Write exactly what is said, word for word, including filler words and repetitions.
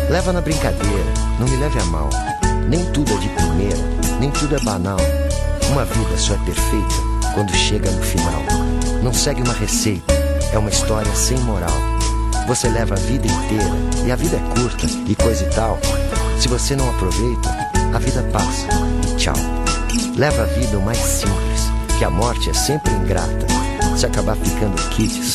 Leva na brincadeira, não me leve a mal. Nem tudo é de primeira, nem tudo é banal. Uma vida só é perfeita quando chega no final. Não segue uma receita, é uma história sem moral. Você leva a vida inteira, e a vida é curta, e coisa e tal. Se você não aproveita, a vida passa, e tchau. Leva a vida o mais simples, que a morte é sempre ingrata. Se acabar ficando quites,